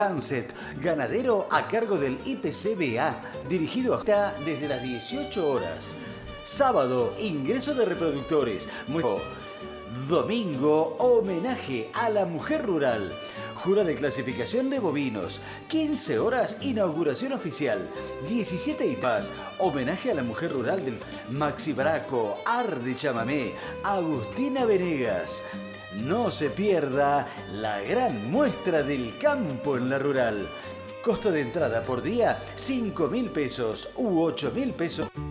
Sunset, ganadero a cargo del IPCBA, dirigido hasta desde las 18 horas. Sábado, ingreso de reproductores. Domingo, homenaje a la mujer rural. Jura de clasificación de bovinos. 15 horas, inauguración oficial. 17 y más. Homenaje a la mujer rural del Maxi Braco, Arde Chamamé, Agustina Venegas. No se pierda la gran muestra del campo en la rural. Costo de entrada por día, 5.000 pesos u 8.000 pesos.